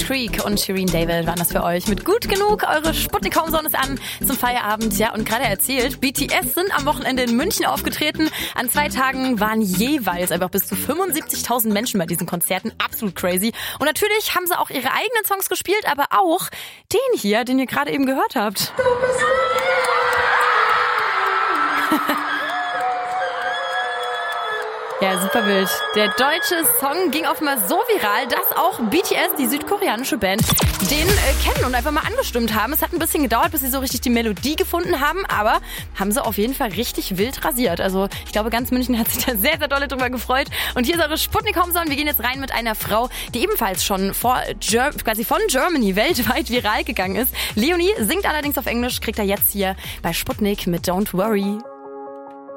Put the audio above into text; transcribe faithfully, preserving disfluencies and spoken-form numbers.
Creek und Shireen David waren das für euch. Mit Gut Genug, eure Sputnik Homezone ist an zum Feierabend. Ja, und gerade erzählt, B T S sind am Wochenende in München aufgetreten. An zwei Tagen waren jeweils einfach bis zu fünfundsiebzigtausend Menschen bei diesen Konzerten. Absolut crazy. Und natürlich haben sie auch ihre eigenen Songs gespielt, aber auch den hier, den ihr gerade eben gehört habt. Ja, super wild. Der deutsche Song ging offenbar so viral, dass auch B T S, die südkoreanische Band, den äh, kennen und einfach mal angestimmt haben. Es hat ein bisschen gedauert, bis sie so richtig die Melodie gefunden haben, aber haben sie auf jeden Fall richtig wild rasiert. Also ich glaube, ganz München hat sich da sehr, sehr doll drüber gefreut. Und hier ist eure Sputnik Homezone. Wir gehen jetzt rein mit einer Frau, die ebenfalls schon vor Ger- quasi von Germany weltweit viral gegangen ist. Leonie singt allerdings auf Englisch, kriegt er jetzt hier bei Sputnik mit Don't Worry.